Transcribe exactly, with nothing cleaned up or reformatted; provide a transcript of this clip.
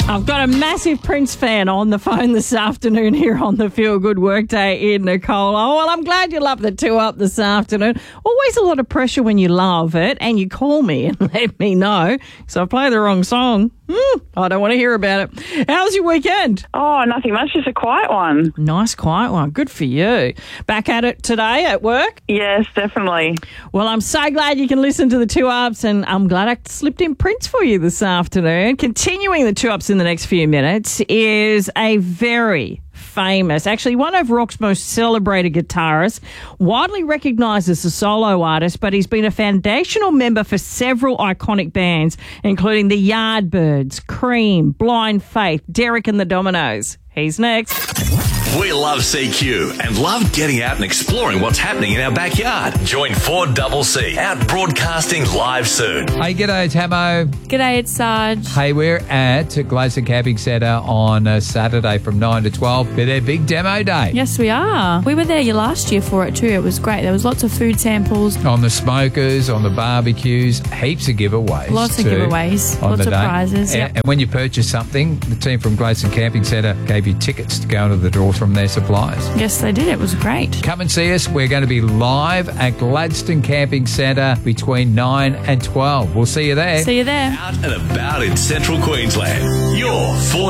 I've got a massive Prince fan on the phone this afternoon here on the Feel Good Workday in Nicole. Oh, well, I'm glad you love the two up this afternoon. Always a lot of pressure when you love it and you call me and let me know. So I play the wrong song. Mm, I don't want to hear about it. How's your weekend? Oh, nothing much, just a quiet one. Nice quiet one. Good for you. Back at it today at work? Yes, definitely. Well, I'm so glad you can listen to the two ups, and I'm glad I slipped in Prince for you this afternoon. Continuing the two ups in the next few minutes is a very famous, actually one of rock's most celebrated guitarists, widely recognised as a solo artist, but he's been a foundational member for several iconic bands, including the Yardbirds, Cream, Blind Faith, Derek and the Dominoes. He's next. We love C Q and love getting out and exploring what's happening in our backyard. Join four C C out broadcasting live soon. Hey, g'day, Tamo. G'day, it's Sarge. Hey, we're at Gladstone Camping Centre on uh, Saturday from nine to twelve for their big demo day. Yes, we are. We were there last year for it too. It was great. There was lots of food samples. On the smokers, on the barbecues, heaps of giveaways. Lots of too, giveaways. on Lots the of day. prizes. And, Yep. and when you purchase something, the team from Gladstone Camping Centre gave you tickets to go into the draw from their suppliers. Yes, they did. It was great. Come and see us. We're going to be live at Gladstone Camping Centre between nine and twelve. We'll see you there. See you there. Out and about in central Queensland. You're four